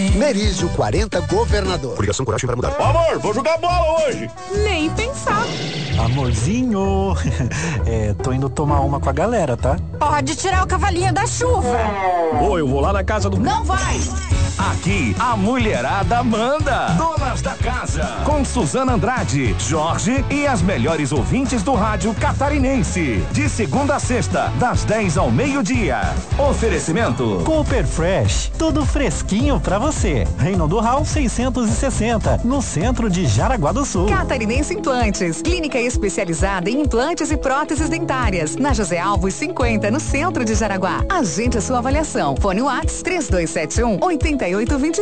Merizio 40, governador. Coligação Coragem para Mudar. Amor, vou jogar bola hoje. Nem pensar. Amorzinho, tô indo tomar uma com a galera, tá? Pode tirar o cavalinho da chuva. Eu vou lá na casa do... Não vai. Aqui, a mulherada manda. Donas da Casa, com Suzana Andrade, Jorge e as melhores ouvintes do rádio catarinense. De segunda a sexta, das 10 ao meio-dia. Oferecimento Cooper Fresh, tudo fresquinho pra você. Reinaldo Hall 660, no centro de Jaraguá do Sul. Catarinense Implantes, clínica especializada em implantes e próteses dentárias. Na José Alves 50, no centro de Jaraguá. Agende a sua avaliação. Fone Whats 3271-8825.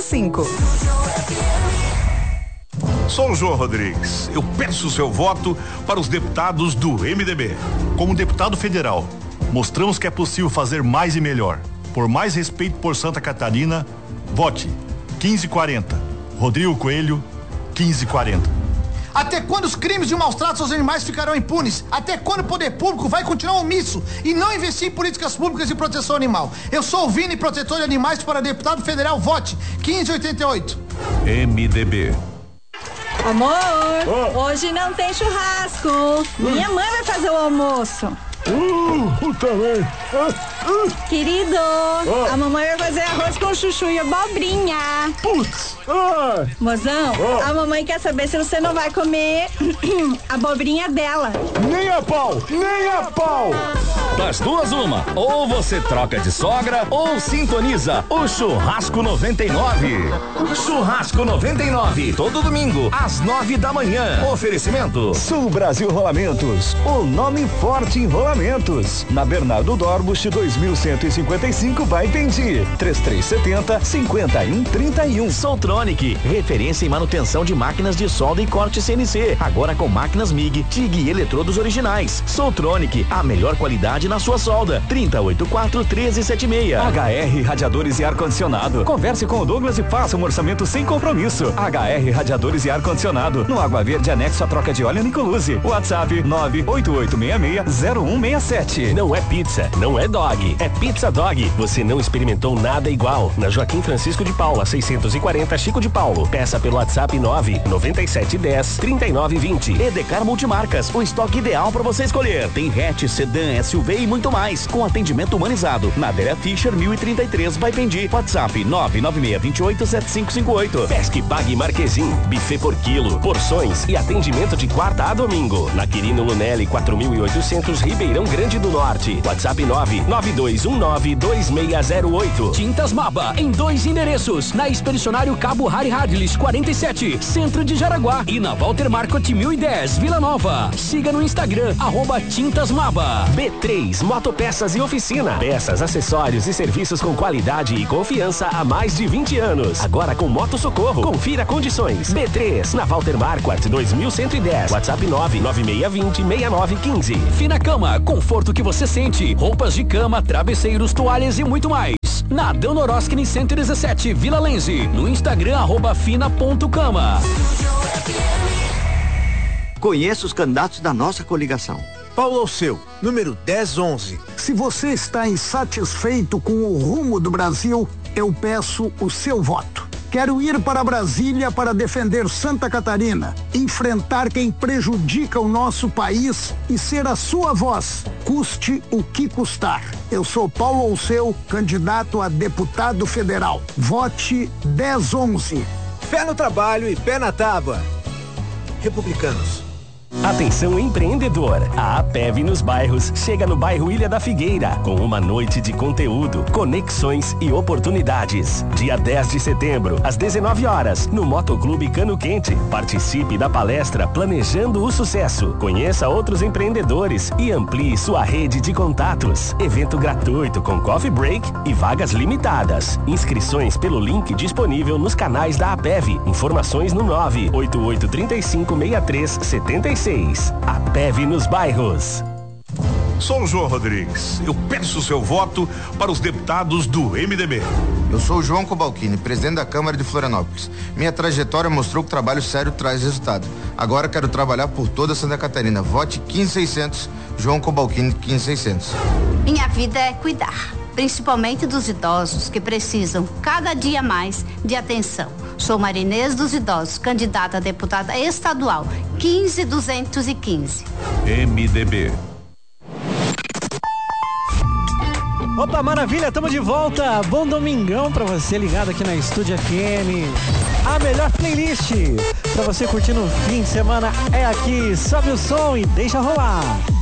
Sou o João Rodrigues. Eu peço o seu voto para os deputados do MDB. Como deputado federal, mostramos que é possível fazer mais e melhor. Por mais respeito por Santa Catarina, vote 1540. Rodrigo Coelho, 1540. Até quando os crimes de maus tratos aos animais ficarão impunes? Até quando o poder público vai continuar omisso e não investir em políticas públicas de proteção animal? Eu sou o Vini, protetor de animais, para deputado federal, vote 1588. MDB. Amor, hoje não tem churrasco. Minha mãe vai fazer o almoço. Também. Querido, a mamãe vai fazer arroz com chuchu e abobrinha. Putz. Mozão, a mamãe quer saber se você não vai comer a abobrinha dela. Nem a pau. Das duas, uma. Ou você troca de sogra ou sintoniza o Churrasco 99. Churrasco 99, todo domingo, às 9 da manhã. Oferecimento Sul Brasil Rolamentos, o nome forte em rolamentos. Na Bernardo Dorbusch 2155 vai Pendi. 3370-5131. Soltronic, referência em manutenção de máquinas de solda e corte CNC. Agora com máquinas MIG, TIG e eletrodos originais. Soltronic, a melhor qualidade na sua solda. 3084-1376. HR Radiadores e Ar-Condicionado. Converse com o Douglas e faça um orçamento sem compromisso. HR Radiadores e Ar-Condicionado. No Água Verde, anexo a troca de óleo Nicoluzzi. WhatsApp 98866-0167. Não é pizza, não é dog, é Pizza Dog. Você não experimentou nada igual. Na Joaquim Francisco de Paula, 640, Chico de Paulo. Peça pelo WhatsApp 99710-3920. Edecar Multimarcas, o estoque ideal para você escolher. Tem hatch, sedã, SUV e muito mais, com atendimento humanizado. Na Adélia Fischer 1033 vai Pendi. WhatsApp 996287558. Pesque Pague Marquezim, buffet por quilo, porções e atendimento de quarta a domingo. Na Quirino Lunelli 4800, Ribeirão Grande do Norte. WhatsApp 992192608. Tintas Maba em 2 endereços, na Expedicionário Cabo Harry Hadlis 47, centro de Jaraguá, e na Walter Marcot 1010, Vila Nova. Siga no Instagram @Tintas Maba. B3 Motopeças e Oficina. Peças, acessórios e serviços com qualidade e confiança há mais de 20 anos. Agora com Moto Socorro. Confira condições. B3 na Walter Marquardt 2110. WhatsApp 996206915. Fina Cama, conforto que você sente. Roupas de cama, travesseiros, toalhas e muito mais. Na Deonoroskini 117, Vila Lenze. No Instagram @fina.cama. Conheça os candidatos da nossa coligação. Paulo Alceu, número 1011. Se você está insatisfeito com o rumo do Brasil, eu peço o seu voto. Quero ir para Brasília para defender Santa Catarina, enfrentar quem prejudica o nosso país e ser a sua voz, custe o que custar. Eu sou Paulo Alceu, candidato a deputado federal. Vote 1011. Pé no trabalho e pé na tábua. Republicanos. Atenção empreendedor, a APEV nos bairros chega no bairro Ilha da Figueira com uma noite de conteúdo, conexões e oportunidades. Dia 10 de setembro, às 19 horas, no Motoclube Cano Quente. Participe da palestra Planejando o Sucesso. Conheça outros empreendedores e amplie sua rede de contatos. Evento gratuito com coffee break e vagas limitadas. Inscrições pelo link disponível nos canais da APEV. Informações no 988356376. APEV nos bairros. Sou o João Rodrigues. Eu peço o seu voto para os deputados do MDB. Eu sou o João Cobalcini, presidente da Câmara de Florianópolis. Minha trajetória mostrou que trabalho sério traz resultado. Agora quero trabalhar por toda Santa Catarina. Vote 15600, João Cobalcini 15600. Minha vida é cuidar. principalmente dos idosos que precisam cada dia mais de atenção. Sou Marinês dos Idosos, candidata a deputada estadual 15215. MDB. Opa, maravilha, estamos de volta. Bom domingão pra você ligado aqui na Estúdio FM. A melhor playlist pra você curtir no fim de semana é aqui. Sobe o som e deixa rolar.